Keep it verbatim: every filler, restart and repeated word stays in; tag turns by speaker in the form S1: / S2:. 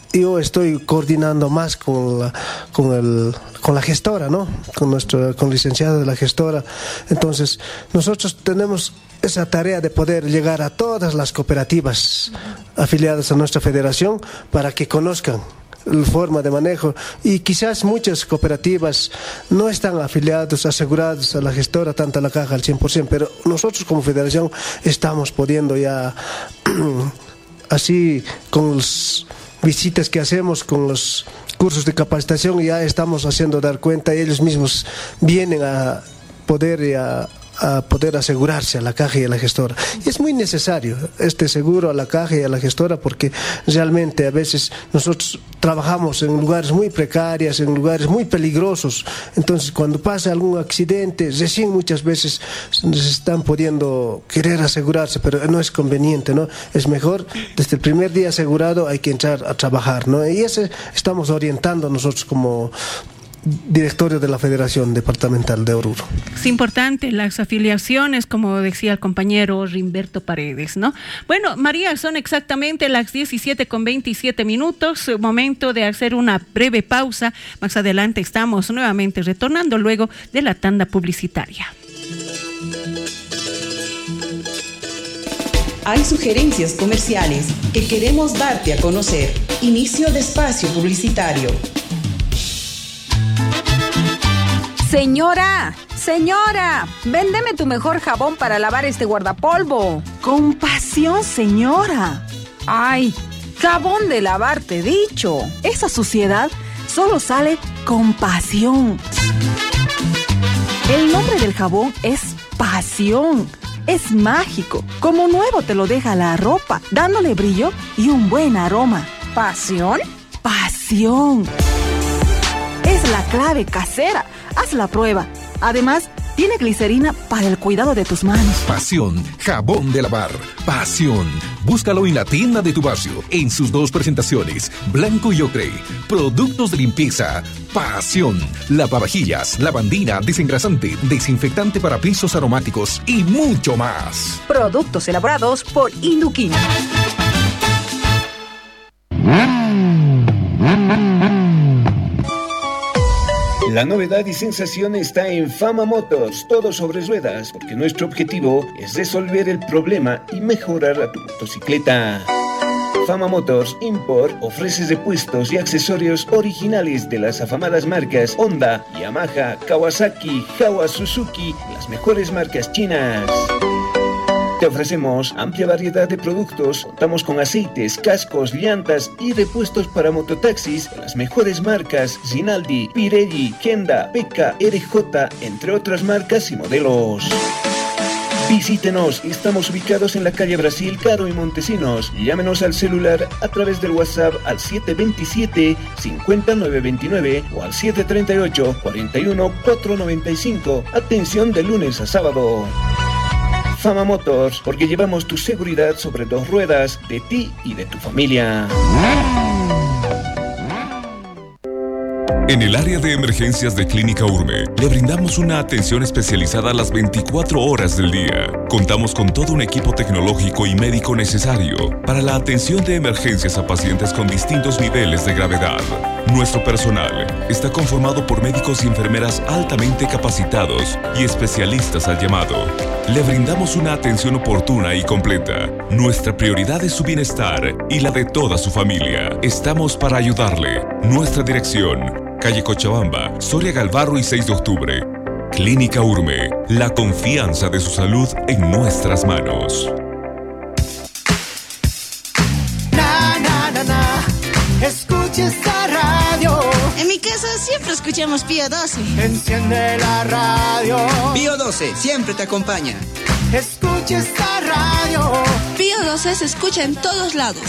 S1: yo estoy coordinando más con la, con el, con la gestora, ¿no? Con nuestro, con licenciado de la gestora. Entonces, nosotros tenemos esa tarea de poder llegar a todas las cooperativas afiliadas a nuestra federación para que conozcan la forma de manejo, y quizás muchas cooperativas no están afiliados, asegurados a la gestora, tanto a la caja al cien por ciento, pero nosotros como federación estamos pudiendo ya así con las visitas que hacemos, con los cursos de capacitación, ya estamos haciendo dar cuenta, y ellos mismos vienen a poder y a a poder asegurarse a la caja y a la gestora. Y es muy necesario este seguro a la caja y a la gestora, porque realmente a veces nosotros trabajamos en lugares muy precarios, en lugares muy peligrosos. Entonces, cuando pasa algún accidente, recién muchas veces se están pudiendo querer asegurarse, pero no es conveniente, ¿no? Es mejor, desde el primer día asegurado hay que entrar a trabajar, ¿no? Y eso estamos orientando nosotros como directorio de la Federación Departamental de Oruro.
S2: Es importante las afiliaciones, como decía el compañero Rimberto Paredes, ¿no? Bueno, María, son exactamente las diecisiete con veintisiete minutos, momento de hacer una breve pausa. Más adelante estamos nuevamente retornando luego de la tanda publicitaria.
S3: Hay sugerencias comerciales que queremos darte a conocer. Inicio de espacio publicitario.
S4: Señora, señora, véndeme tu mejor jabón para lavar este guardapolvo.
S5: Con pasión, señora.
S4: Ay, jabón de lavar, te he dicho.
S5: Esa suciedad solo sale con pasión. El nombre del jabón es pasión. Es mágico. Como nuevo te lo deja la ropa, dándole brillo y un buen aroma.
S4: ¿Pasión?
S5: Pasión. Es la clave casera. Haz la prueba. Además, tiene glicerina para el cuidado de tus manos.
S6: Pasión, jabón de lavar. Pasión. Búscalo en la tienda de tu barrio, en sus dos presentaciones, blanco y ocre. Productos de limpieza. Pasión. Lavavajillas, lavandina, desengrasante, desinfectante para pisos aromáticos y mucho más.
S4: Productos elaborados por Induquín.
S7: La novedad y sensación está en Fama Motors, todo sobre ruedas, porque nuestro objetivo es resolver el problema y mejorar a tu motocicleta. Fama Motors Import ofrece repuestos y accesorios originales de las afamadas marcas Honda, Yamaha, Kawasaki, Jawa, Suzuki, las mejores marcas chinas. Te ofrecemos amplia variedad de productos, contamos con aceites, cascos, llantas y repuestos para mototaxis de las mejores marcas Rinaldi, Pirelli, Kenda, P K, R J, entre otras marcas y modelos. Visítenos, estamos ubicados en la calle Brasil, Caro y Montesinos. Llámenos al celular a través del WhatsApp al siete dos siete, cinco nueve dos nueve o al siete tres ocho, cuatro uno cuatro nueve cinco. Atención de lunes a sábado. Fama Motors, porque llevamos tu seguridad sobre dos ruedas, de ti y de tu familia.
S8: En el área de emergencias de Clínica Urme, le brindamos una atención especializada a las veinticuatro horas del día. Contamos con todo un equipo tecnológico y médico necesario para la atención de emergencias a pacientes con distintos niveles de gravedad. Nuestro personal está conformado por médicos y enfermeras altamente capacitados y especialistas al llamado. Le brindamos una atención oportuna y completa. Nuestra prioridad es su bienestar y la de toda su familia. Estamos para ayudarle. Nuestra dirección: calle Cochabamba, Soria Galvarro y seis de octubre. Clínica Urme, la confianza de su salud en nuestras manos.
S9: Na, na, na, na. Escucha esta radio.
S10: En mi casa siempre escuchamos Pío doce.
S9: Enciende la radio.
S11: Pío doce siempre te acompaña.
S9: Escucha esta radio.
S10: Pío doce se escucha en todos lados.